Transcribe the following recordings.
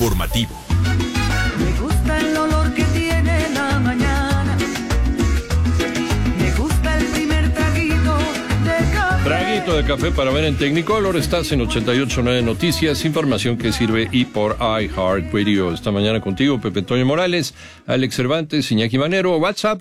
informativo. Me gusta el olor que tiene la mañana. Me gusta el primer traguito de café. Traguito de café para ver en Technicolor. Estás en 88.9 Noticias, información que sirve y por iHeartRadio. Esta mañana contigo, Pepe Toño Morales, Alex Cervantes, Iñaki Manero, WhatsApp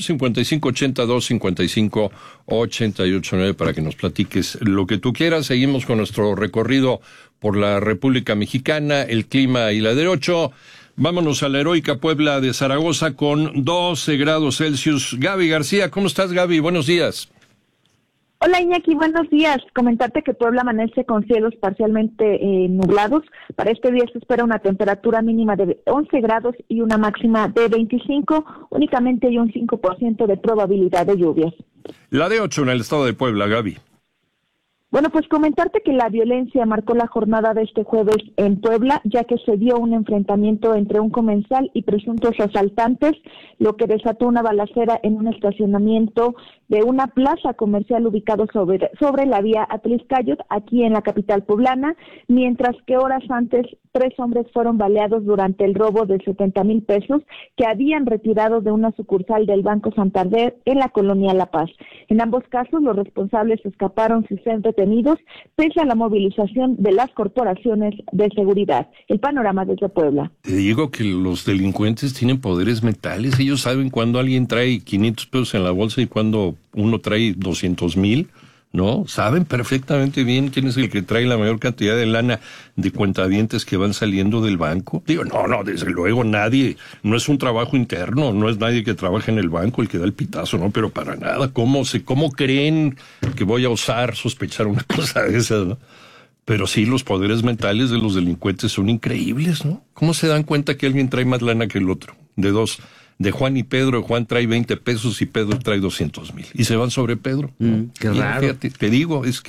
5582-558889 para que nos platiques lo que tú quieras. Seguimos con nuestro recorrido por la República Mexicana, el clima y la derecho. Vámonos a la heroica Puebla de Zaragoza con 12 grados Celsius. Gaby García, ¿cómo estás, Gaby? Buenos días. Hola Iñaki, buenos días. Comentarte que Puebla amanece con cielos parcialmente nublados. Para este día se espera una temperatura mínima de 11 grados y una máxima de 25. Únicamente hay un 5% de probabilidad de lluvias. La de 8 en el estado de Puebla, Gaby. Bueno, pues comentarte que la violencia marcó la jornada de este jueves en Puebla, ya que se dio un enfrentamiento entre un comensal y presuntos asaltantes, lo que desató una balacera en un estacionamiento de una plaza comercial ubicado sobre la vía Atliscayot, aquí en la capital poblana, mientras que horas antes 3 hombres fueron baleados durante el robo de 70,000 pesos que habían retirado de una sucursal del Banco Santander en la colonia La Paz. En ambos casos, los responsables escaparon sin ser detenidos, pese a la movilización de las corporaciones de seguridad. El panorama desde Puebla. Te digo que los delincuentes tienen poderes mentales. Ellos saben cuándo alguien trae 500 pesos en la bolsa y cuándo uno trae 200,000, ¿no? Saben perfectamente bien quién es el que trae la mayor cantidad de lana de cuentavientes que van saliendo del banco. Digo, no, desde luego nadie, no es un trabajo interno, no es nadie que trabaja en el banco el que da el pitazo, ¿no? Pero para nada, ¿cómo creen que voy a osar sospechar una cosa de esas, no? Pero sí, los poderes mentales de los delincuentes son increíbles, ¿no? ¿Cómo se dan cuenta que alguien trae más lana que el otro? De Juan y Pedro, Juan trae 20 pesos y Pedro trae 200,000. Y se van sobre Pedro. Qué raro. Fíjate, te digo, es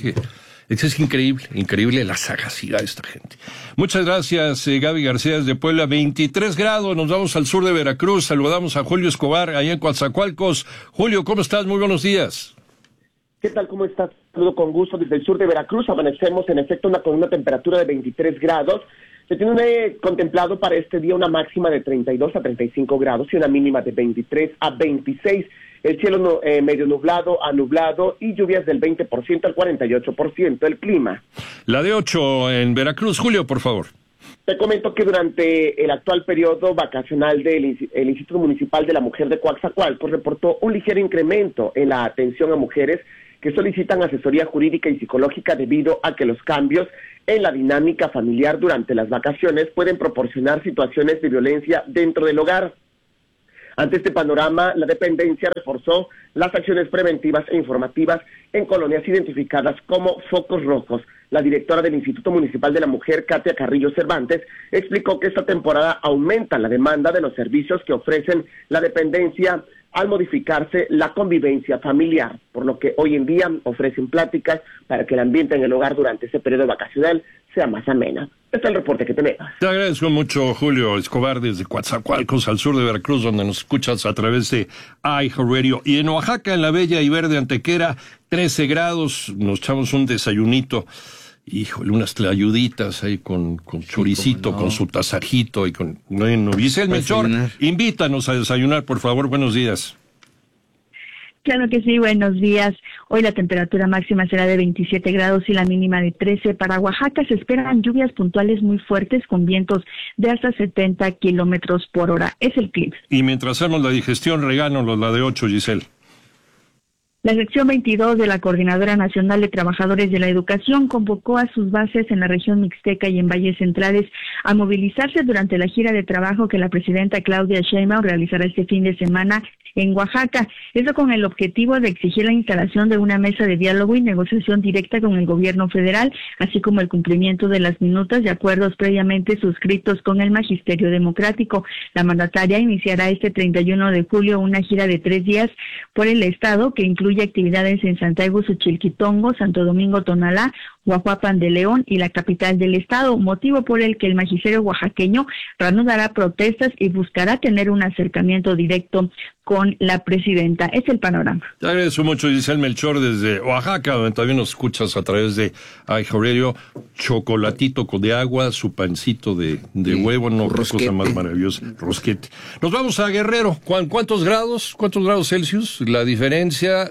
increíble la sagacidad de esta gente. Muchas gracias, Gaby García desde Puebla. 23 grados, nos vamos al sur de Veracruz. Saludamos a Julio Escobar, allá en Coatzacoalcos. Julio, ¿cómo estás? Muy buenos días. ¿Qué tal? ¿Cómo estás? Saludo con gusto desde el sur de Veracruz. Amanecemos en efecto con una temperatura de 23 grados. Se tiene contemplado para este día una máxima de 32 a 35 grados y una mínima de 23 a 26. El cielo medio nublado a nublado y lluvias del 20% al 48%. El clima. La de 8 en Veracruz. Julio, por favor. Te comento que durante el actual periodo vacacional el Instituto Municipal de la Mujer de Coatzacoalcos reportó un ligero incremento en la atención a mujeres que solicitan asesoría jurídica y psicológica debido a que los cambios en la dinámica familiar durante las vacaciones pueden proporcionar situaciones de violencia dentro del hogar. Ante este panorama, la dependencia reforzó las acciones preventivas e informativas en colonias identificadas como focos rojos. La directora del Instituto Municipal de la Mujer, Katia Carrillo Cervantes, explicó que esta temporada aumenta la demanda de los servicios que ofrecen la dependencia al modificarse la convivencia familiar, por lo que hoy en día ofrecen pláticas para que el ambiente en el hogar durante ese periodo vacacional sea más amena. Este es el reporte que tenemos. Te agradezco mucho, Julio Escobar, desde Coatzacoalcos, al sur de Veracruz, donde nos escuchas a través de iHeartRadio. Y en Oaxaca, en la bella y verde Antequera, 13 grados, nos echamos un desayunito. Híjole, unas tlayuditas ahí con choricito, no, con su tasajito y con... Bueno, Giselle Melchor, invítanos a desayunar, por favor. Buenos días. Claro que sí, buenos días. Hoy la temperatura máxima será de 27 grados y la mínima de 13. Para Oaxaca se esperan lluvias puntuales muy fuertes con vientos de hasta 70 kilómetros por hora. Es el clip. Y mientras hacemos la digestión, regálanos la de 8, Giselle. La sección 22 de la Coordinadora Nacional de Trabajadores de la Educación convocó a sus bases en la región mixteca y en Valles Centrales a movilizarse durante la gira de trabajo que la presidenta Claudia Sheinbaum realizará este fin de semana en Oaxaca. Esto con el objetivo de exigir la instalación de una mesa de diálogo y negociación directa con el gobierno federal, así como el cumplimiento de las minutas de acuerdos previamente suscritos con el Magisterio Democrático. La mandataria iniciará este 31 de julio una gira de 3 días por el estado que incluye actividades en Santa Egu, Xochilquitongo, Santo Domingo, Tonalá, Guajuapan de León y la capital del estado, motivo por el que el magisterio oaxaqueño reanudará protestas y buscará tener un acercamiento directo con la presidenta. Es el panorama. Te agradezco mucho, Giselle Melchor, desde Oaxaca, donde también nos escuchas a través de iHeartRadio. Chocolatito de agua, su pancito de huevo, no, qué cosa más maravillosa. Rosquete. Nos vamos a Guerrero. ¿Cuántos grados? ¿Cuántos grados Celsius? La diferencia,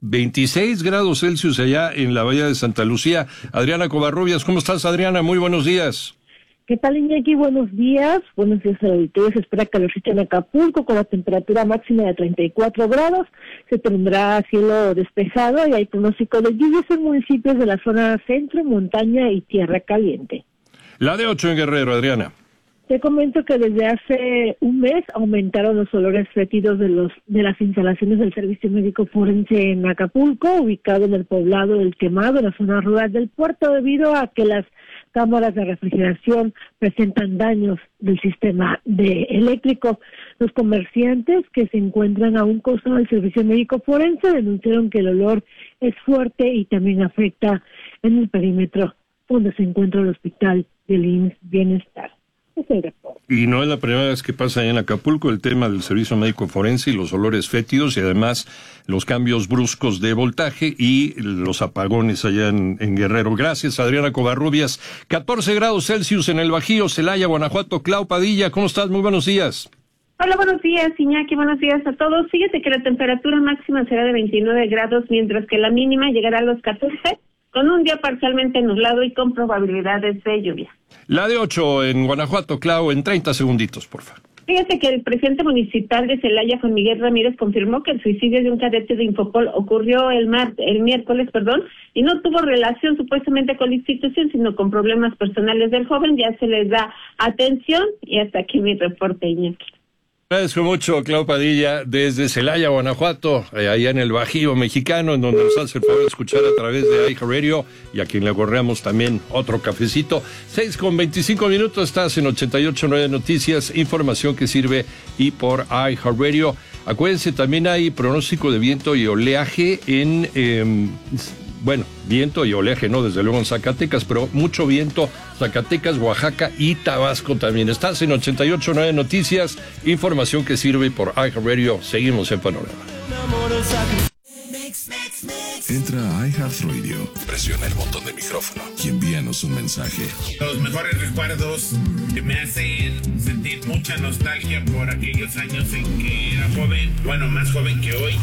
26 grados Celsius allá en la Bahía de Santa Lucía. Adriana Covarrubias, ¿cómo estás, Adriana? Muy buenos días. ¿Qué tal, Iñaki? Buenos días. Buenos días al auditorio. Se espera calorcito en Acapulco con la temperatura máxima de 34 grados. Se tendrá cielo despejado y hay pronóstico de lluvias en municipios de la zona centro, montaña y tierra caliente. La de 8 en Guerrero, Adriana. Te comento que desde hace un mes aumentaron los olores fétidos de las instalaciones del Servicio Médico Forense en Acapulco, ubicado en el poblado del Quemado, en la zona rural del puerto, debido a que las cámaras de refrigeración presentan daños del sistema eléctrico. Los comerciantes que se encuentran a un costado del Servicio Médico Forense denunciaron que el olor es fuerte y también afecta en el perímetro donde se encuentra el hospital del IMSS Bienestar. Es el reporte. Y no es la primera vez que pasa en Acapulco el tema del Servicio Médico Forense y los olores fétidos y además los cambios bruscos de voltaje y los apagones allá en Guerrero. Gracias, Adriana Covarrubias. 14 grados Celsius en el Bajío, Celaya, Guanajuato. Clau Padilla, ¿cómo estás? Muy buenos días. Hola, buenos días, Iñaki, buenos días a todos. Fíjate que la temperatura máxima será de 29 grados, mientras que la mínima llegará a los 14, con un día parcialmente nublado y con probabilidades de lluvia. La de 8 en Guanajuato, Clau, en 30 segunditos, por favor. Fíjate que el presidente municipal de Celaya, Juan Miguel Ramírez, confirmó que el suicidio de un cadete de Infopol ocurrió el miércoles, y no tuvo relación supuestamente con la institución, sino con problemas personales del joven. Ya se les da atención y hasta aquí mi reporte, Iñaki. Agradezco mucho, Clau Padilla, desde Celaya, Guanajuato, allá en el Bajío mexicano, en donde nos hace el favor de escuchar a través de iHeartRadio y a quien le correamos también otro cafecito. 6:25, estás en 88.9 Noticias, información que sirve y por iHeartRadio. Acuérdense, también hay pronóstico de viento y oleaje viento y oleaje no, desde luego en Zacatecas, pero mucho viento, Zacatecas, Oaxaca y Tabasco también. Estás en 88.9 Noticias, información que sirve por iHeartRadio. Seguimos en Panorama. Entra a iHeartRadio, presiona el botón de micrófono y envíanos un mensaje. Los mejores recuerdos que me hacen sentir mucha nostalgia por aquellos años en que era joven, más joven que hoy.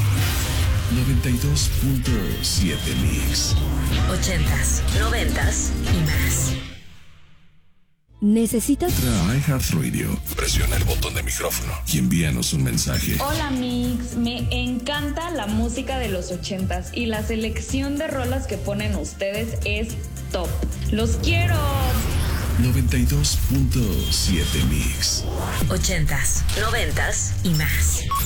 92.7 Mix. 80s, 90s y más. ¿Necesitas? Entra a iHeartRadio, presiona el botón de micrófono y envíanos un mensaje. Hola Mix, me encanta la música de los 80s y la selección de rolas que ponen ustedes es top. ¡Los quiero! 92.7 Mix. 80s, 90s y más.